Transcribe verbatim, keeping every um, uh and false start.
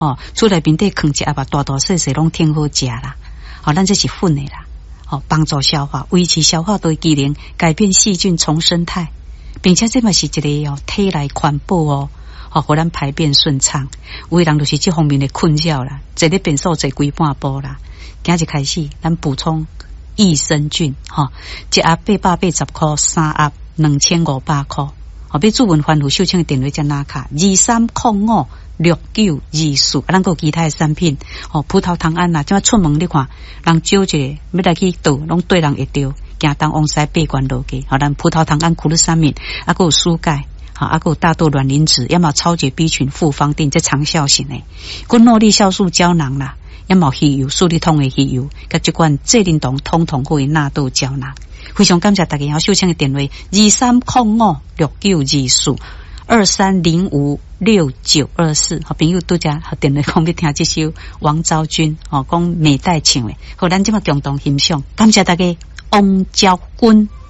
哦，出来面底放一阿把大大细细拢挺好食啦。好、哦，咱这是粉的啦。哦，帮助消化，维持消化道机能，改变细菌重生态，并且这嘛是一个哦体内环保哦，哦，互咱排便顺畅。有的人就是这方面的困扰啦，坐咧便所坐规半步啦。今日开始，咱补充益生菌，哈、哦，一盒八百八十块，三盒两千五百块。哦，要注文番薯秀清的电话在哪卡？二三零五六九二四，啊，咱个其他的产品，哦，葡萄糖胺啦，即马出门你看，人少一个，要来去倒，拢对人会着，行东往西八关路嘅，好，咱葡萄糖胺、苦鲁三敏，啊，个有舒钙，好，啊，个有大豆卵磷脂，要么超解 B 群、复方定，这长效型的，个诺丽酵素胶囊啦，要么鱼油、苏力通的鱼油，甲这款这灵酮通通可以纳豆胶囊。非常感谢大家，秀清的电话二三零五六九二四二三零五六九二四，好朋友都家和电话讲要听这首王昭君哦，讲美代唱的，和咱这么共同欣赏，感谢大家，王昭君。